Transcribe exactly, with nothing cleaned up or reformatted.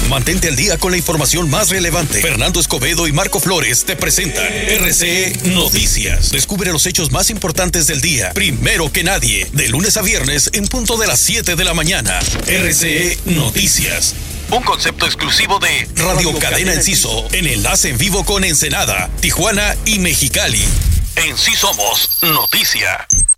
Mantente al día con la información más relevante. Fernando Escobedo y Marco Flores te presentan R C E Noticias. Descubre los hechos más importantes del día, primero que nadie, de lunes a viernes en punto de las siete de la mañana. R C E Noticias. Un concepto exclusivo de Radio Cadena Enciso, en enlace en vivo con Ensenada, Tijuana y Mexicali. En Sí Somos Noticia.